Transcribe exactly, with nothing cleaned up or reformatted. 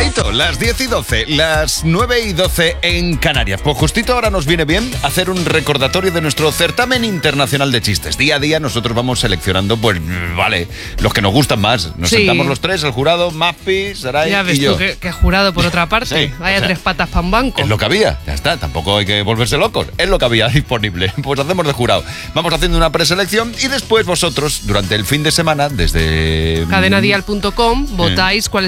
tempranito, las diez y doce, las nueve y doce en Canarias. Pues justito ahora nos viene bien hacer un recordatorio de nuestro certamen internacional de chistes. Día a día nosotros vamos seleccionando, pues, vale, los que nos gustan más. Nos Sí. sentamos los tres, el jurado, Maspi, Saray Ya ves y yo. tú, que, que jurado por otra parte. Sí, Vaya o sea, tres patas para un banco. Es lo que había, ya está, tampoco hay que volverse locos. Es lo que había disponible. Pues hacemos de jurado. Vamos haciendo una preselección y después vosotros, durante el fin de semana, desde cadenadial punto com, votáis cuál